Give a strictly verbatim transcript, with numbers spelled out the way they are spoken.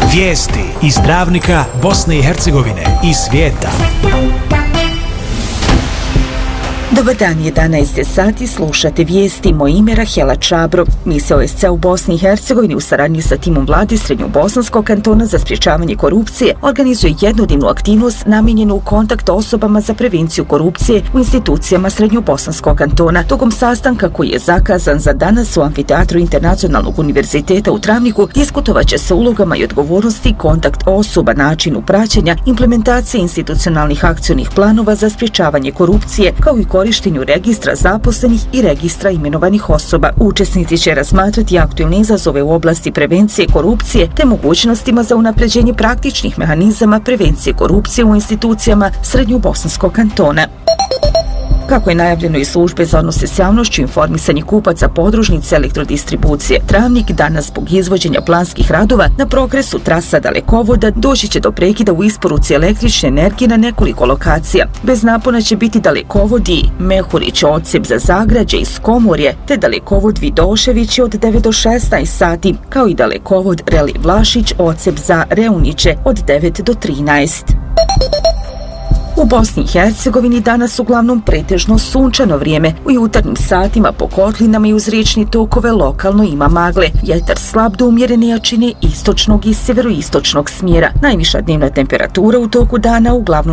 Vijesti iz Travnika, Bosne i Hercegovine i svijeta. Dobar dan, jedanaest je sati, slušate vijesti. Moje ime Rahela Čabro. Misija O S C-a u Bosni i Hercegovini u saradnji sa timom vlade Srednjobosanskog kantona za sprječavanje korupcije organizuje jednodnevnu aktivnost namijenjenu u kontakt osobama za prevenciju korupcije u institucijama Srednjobosanskog kantona. Tokom sastanka koji je zakazan za danas u Amfiteatru Internacionalnog univerziteta u Travniku diskutovat će se ulogama i odgovornosti kontakt osoba, načinu praćenja, implementacije institucionalnih akcionih planova za sprječavanje korupcije, kao i korištenju registra zaposlenih i registra imenovanih osoba. Učesnici će razmatrati aktualne izazove u oblasti prevencije korupcije te mogućnostima za unapređenje praktičnih mehanizama prevencije korupcije u institucijama Srednjobosanskog kantona. Kako je najavljeno iz službe za odnose s javnošću i informisanje kupaca podružnice elektrodistribucije Travnik, danas zbog izvođenja planskih radova na progresu trasa dalekovoda doći će do prekida u isporuci električne energije na nekoliko lokacija. Bez napona će biti dalekovodi Mehurić odsjep za Zagrađe i Skomorje te dalekovod Vidošević od devet do šesnaest sati, kao i dalekovod Reli Vlašić odsjep za Reuniće od devet do trinaest. U Bosni i Hercegovini danas uglavnom pretežno sunčano vrijeme. U jutarnjim satima po kotlinama i uz riječne tokove lokalno ima magle. Vjetar slab do umjerene jačine istočnog i sjeveroistočnog smjera. Najviša dnevna temperatura u toku dana uglavnom